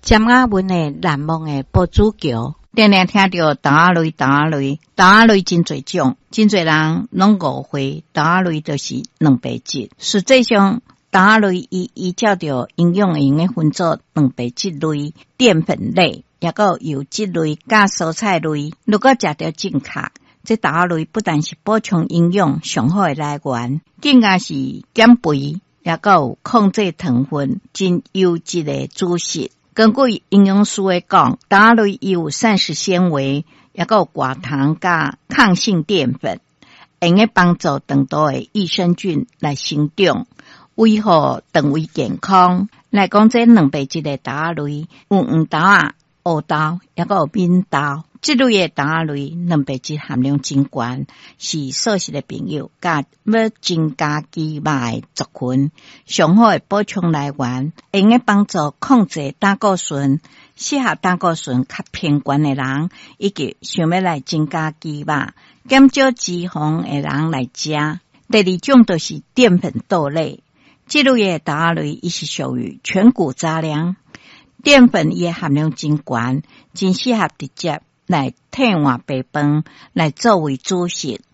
尖仔文的难忘的宝珠桥，常常听到豆仔类真侪种，真侪人拢误会豆仔类就是蛋白质。实际上，豆仔类依照着营养用的分作蛋白质类、淀粉类，也有油脂类、甲蔬菜类。如果食到正确，这豆仔类不但是补充营养上好的来源，更加是减肥，也有控制糖分、真优质的主食。根据营养师的讲，豆仔类有膳食纤维，也有寡糖甲抗性淀粉，用个帮助肠道的益生菌来生长，维护肠胃健康。来讲，这蛋白质的豆仔类有黄豆啊、黑豆，也有敏豆。这类的豆仔类蛋白质含量真高，是素食的朋友甲要增加肌肉的族群上好的补充来源，用个帮助控制胆固醇，适合胆固醇较偏高的人，以及想要来增加肌肉、减少脂肪的人来食。第二种就是淀粉豆类，这类的豆仔类伊是属于全谷杂粮，淀粉伊的含量真高，真适合直接来替换白饭来作为主食。